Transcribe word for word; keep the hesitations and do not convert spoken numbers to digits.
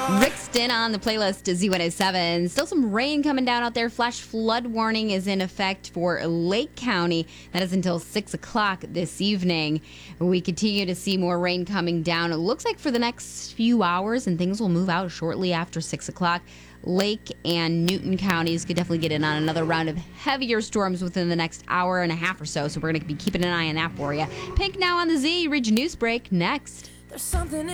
Rixton on the playlist to Z one oh seven. Still some rain coming down out there. Flash flood warning is in effect for Lake County. That is until six o'clock this evening. We continue to see more rain coming down. It looks like for the next few hours, and things will move out shortly after six o'clock. Lake and Newton counties could definitely get in on another round of heavier storms within the next hour and a half or so. So we're going to be keeping an eye on that for you. Pink now on the Z. Region News Break next. There's something